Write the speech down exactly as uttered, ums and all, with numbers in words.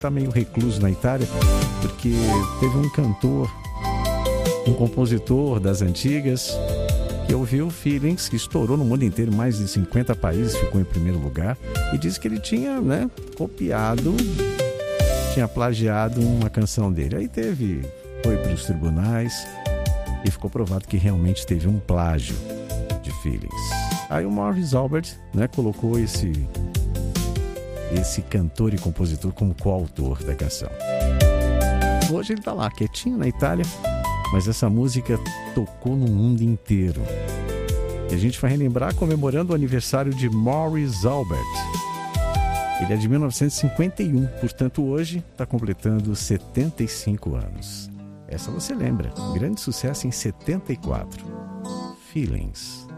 está meio recluso na Itália, porque teve um cantor, um compositor das antigas, que ouviu Feelings, que estourou no mundo inteiro, mais de cinquenta países, ficou em primeiro lugar, e disse que ele tinha, né, copiado, tinha plagiado uma canção dele. Aí teve, foi para os tribunais e ficou provado que realmente teve um plágio de Feelings. Aí o Maurice Albert, né, colocou esse, esse cantor e compositor como coautor da canção. Hoje ele está lá, quietinho na Itália, mas essa música tocou no mundo inteiro. E a gente vai relembrar comemorando o aniversário de Maurice Albert. Ele é de mil novecentos e cinquenta e um, portanto hoje está completando setenta e cinco anos. Essa você lembra, grande sucesso em setenta e quatro. Feelings.